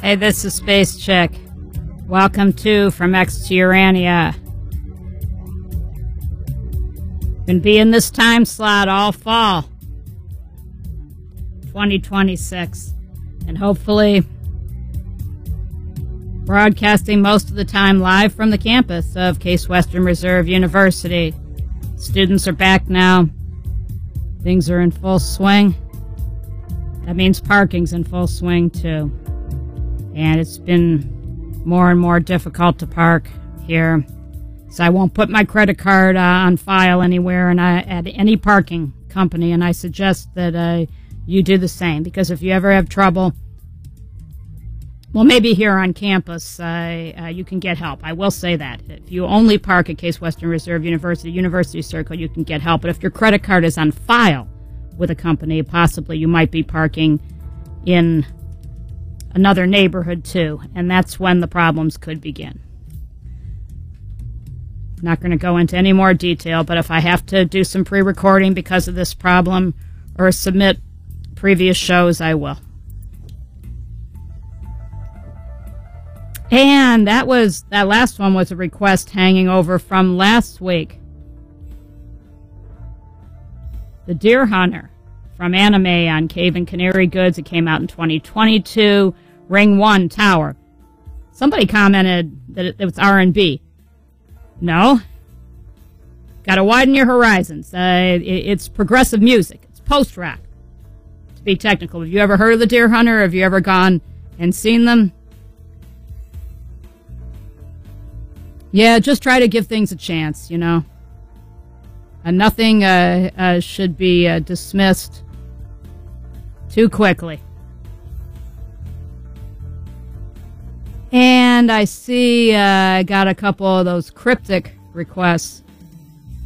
Hey, this is Space Chick. Welcome to From X to Urania. Gonna be in this time slot all fall 2026, and hopefully broadcasting most of the time live from the campus of Case Western Reserve University. Students are back now. Things are in full swing. That means parking's in full swing too. And it's been more and more difficult to park here. So I won't put my credit card on file anywhere at any parking company, and I suggest that you do the same, because if you ever have trouble, well, maybe here on campus, you can get help. I will say that. If you only park at Case Western Reserve University Circle, you can get help. But if your credit card is on file with a company, possibly you might be parking in another neighborhood too, and that's when the problems could begin. Not going to go into any more detail, but if I have to do some pre-recording because of this problem or submit previous shows, I will. And that last one was a request hanging over from last week. The Deer Hunter from Anime on Cave and Canary Goods. It came out in 2022. Ring 1 Tower. Somebody commented that it was R&B. No. Got to widen your horizons. It's progressive music. It's post-rock, to be technical. Have you ever heard of the Deer Hunter? Have you ever gone and seen them? Yeah, just try to give things a chance, you know. Nothing should be dismissed too quickly. And I see I got a couple of those cryptic requests